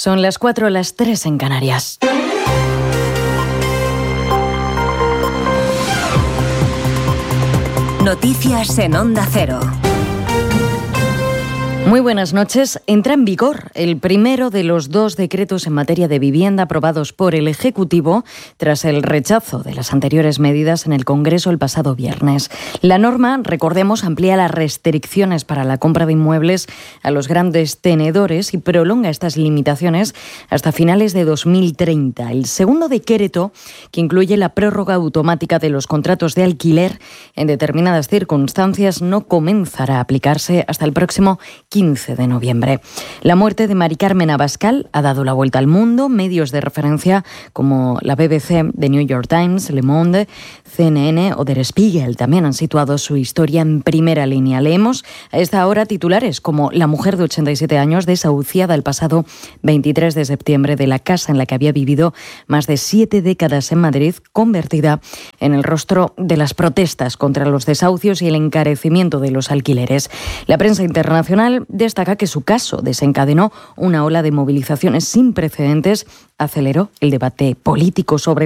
Son las 4, las 3 en Canarias. Noticias en Onda Cero. Muy buenas noches. Entra en vigor el primero de los 2 decretos en materia de vivienda aprobados por el Ejecutivo tras el rechazo de las anteriores medidas en el Congreso el pasado viernes. La norma, recordemos, amplía las restricciones para la compra de inmuebles a los grandes tenedores y prolonga estas limitaciones hasta finales de 2030. El segundo decreto, que incluye la prórroga automática de los contratos de alquiler en determinadas circunstancias, no comenzará a aplicarse hasta el próximo 15 de noviembre. La muerte de Mari Carmen Abascal ha dado la vuelta al mundo. Medios de referencia como la BBC, The New York Times, Le Monde, CNN o Der Spiegel también han situado su historia en primera línea. Leemos a esta hora titulares como la mujer de 87 años desahuciada el pasado 23 de septiembre de la casa en la que había vivido más de 7 décadas en Madrid, convertida en el rostro de las protestas contra los desahucios y el encarecimiento de los alquileres. La prensa internacional destaca que su caso desencadenó una ola de movilizaciones sin precedentes, aceleró el debate político sobre